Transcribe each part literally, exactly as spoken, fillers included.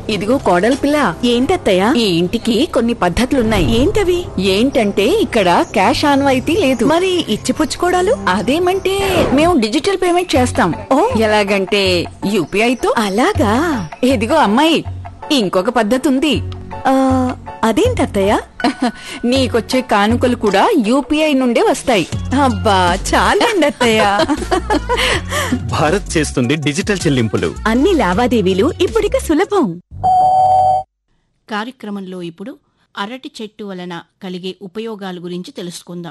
ఇదిగో కోడలి పిల్ల, ఏంటత్తయ్యా? ఈ ఇంటికి కొన్ని పద్ధతులున్నాయి. ఏంటవి? ఏంటంటే ఇక్కడ క్యాష్ ఆన్వాయితీ లేదు. మరి ఇచ్చిపుచ్చుకోడాలు? అదేమంటే మేము డిజిటల్ పేమెంట్ చేస్తాం. ఓ, ఎలాగంటే యూపీఐతో. అలాగా? ఇదిగో అమ్మాయి, ఇంకొక పద్ధతి ఉంది. ఆ, అదేంటత్తయ్యా? నీకొచ్చే కానుకలు కూడా యూపీఐ నుండే వస్తాయి. అబ్బా చాలండి అత్తయ్యా. భారత్ చేస్తుంది డిజిటల్ చెల్లింపులు. అన్ని లావాదేవీలు ఇప్పుడిక సులభం. కార్యక్రమంలో ఇప్పుడు అరటి చెట్టు వలన కలిగే ఉపయోగాల గురించి తెలుసుకుందాం.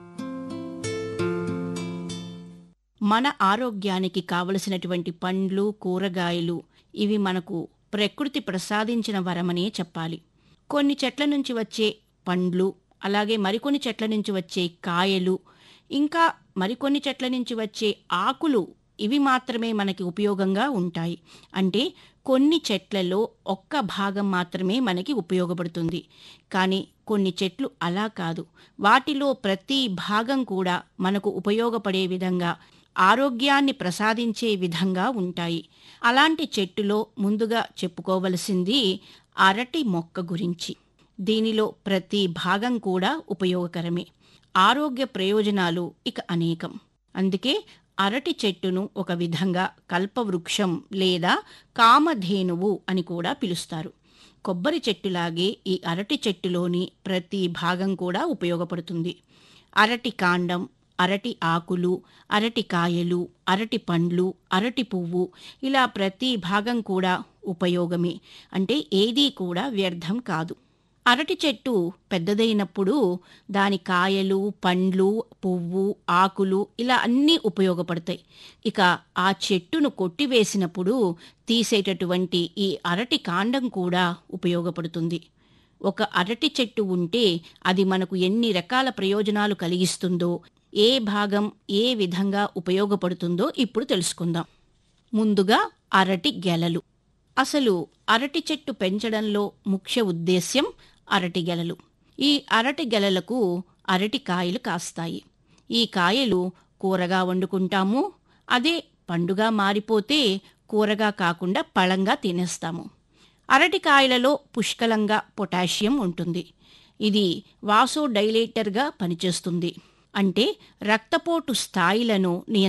మన ఆరోగ్యానికి కావలసినటువంటి పండ్లు, కూరగాయలు ఇవి మనకు ప్రకృతి ప్రసాదించిన వరమనే చెప్పాలి. కొన్ని చెట్ల నుంచి వచ్చే పండ్లు, అలాగే మరికొన్ని చెట్ల నుంచి వచ్చే కాయలు, ఇంకా మరికొన్ని చెట్ల నుంచి వచ్చే ఆకులు ఇవి మాత్రమే మనకి ఉపయోగంగా ఉంటాయి. అంటే కొన్ని చెట్లలో ఒక్క భాగం మాత్రమే మనకి ఉపయోగపడుతుంది. కానీ కొన్ని చెట్లు అలా కాదు. వాటిలో ప్రతి భాగం కూడా మనకు ఉపయోగపడే విధంగా, ఆరోగ్యాన్ని ప్రసాదించే విధంగా ఉంటాయి. అలాంటి చెట్టులో ముందుగా చెప్పుకోవలసింది అరటి మొక్క గురించి. దీనిలో ప్రతి భాగం కూడా ఉపయోగకరమే. ఆరోగ్య ప్రయోజనాలు ఇక అనేకం. అందుకే అరటి చెట్టును ఒక విధంగా కల్పవృక్షం లేదా కామధేనువు అని కూడా పిలుస్తారు. కొబ్బరి చెట్టులాగే ఈ అరటి చెట్టులోని ప్రతి భాగం కూడా ఉపయోగపడుతుంది. అరటి కాండం, అరటి ఆకులు, అరటి కాయలు, అరటి పండ్లు, అరటి పువ్వు ఇలా ప్రతి భాగం కూడా ఉపయోగమే. అంటే ఏదీ కూడా వ్యర్థం కాదు. అరటి చెట్టు పెద్దదైనప్పుడు దాని కాయలు, పండ్లు, పువ్వు, ఆకులు ఇలా అన్నీ ఉపయోగపడతాయి. ఇక ఆ చెట్టును కొట్టివేసినప్పుడు తీసేటటువంటి ఈ అరటి కాండం కూడా ఉపయోగపడుతుంది. ఒక అరటి చెట్టు ఉంటే అది మనకు ఎన్ని రకాల ప్రయోజనాలు కలిగిస్తుందో, ఏ భాగం ఏ విధంగా ఉపయోగపడుతుందో ఇప్పుడు తెలుసుకుందాం. ముందుగా అరటి గెలలు. అసలు అరటి చెట్టు పెంచడంలో ముఖ్య ఉద్దేశ్యం అరటి గెలలు. ఈ అరటి గెలలకు అరటి కాయలు కాస్తాయి. ఈ కాయలు కూరగా వండుకుంటాము. అదే పండుగా మారిపోతే కూరగా కాకుండా పళంగా తినేస్తాము. అరటికాయలలో పుష్కలంగా పొటాషియం ఉంటుంది. ఇది వాసోడైలేటర్గా పనిచేస్తుంది. అంటే రక్తపోటు స్థాయిలను నియంత్రించడానికి